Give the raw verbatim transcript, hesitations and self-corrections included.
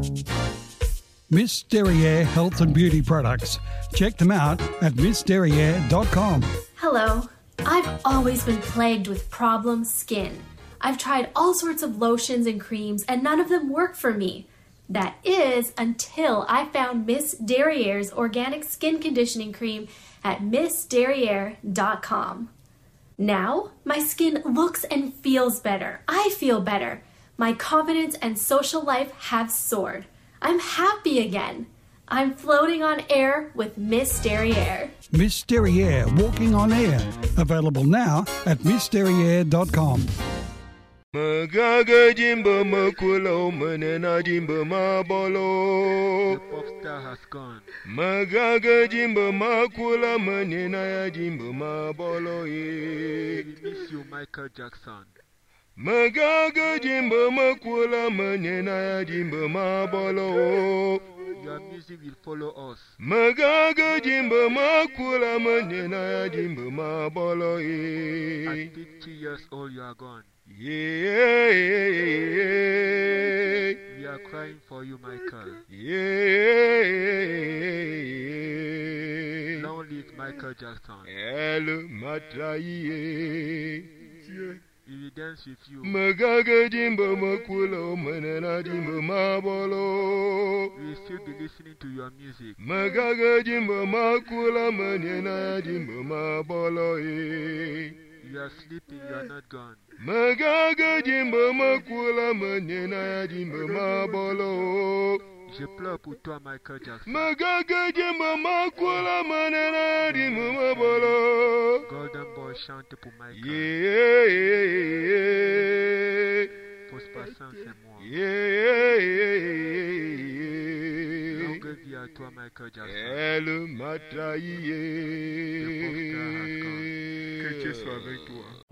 Miss Derriere Health and Beauty Products. Check them out at miss derriere dot com. Hello. I've always been plagued with problem skin. I've tried all sorts of lotions and creams and none of them work for me. That is until I found Miss Derriere's organic skin conditioning cream at miss derriere dot com. Now, my skin looks and feels better. I feel better. My confidence and social life have soared. I'm happy again. I'm floating on air with Miss Derriere. Miss Derriere Walking on Air. Available now at miss derriere dot com. Magaga jimba makulo manena jimba mabolo. The pop star has gone. Magaga jimba makula manena ya jimba mabolo ye. We miss you, Michael Jackson. Magaga jimba makula manena ya jimba mabolo. Your music will follow us. Magaga jimba makula manena ya jimba mabolo ye. At fifty years old, you are gone. Yeah, we are crying for you, Michael. Yeah, Long live Michael Jackson. El Matraye. We will dance with you. Magaga jimba makulo manana jimba mabolo. We will still be listening to your music. Magaga jimba makula manana jimba mabolo. You are sleeping, you are not gone. Magaga jimba makula manena jimba mabolo. Je pleure pour toi, Michael Jackson. Magaga jimba makula manena jimba mabolo. Golden Boy chante pour Michael. Yeah, yeah, yeah. Fausse patience c'est moi. Yeah, yeah, yeah. Longue vie à toi, Michael Jackson. Elle m'a trahi. Le pop star has gone. Que Dieu soit avec toi.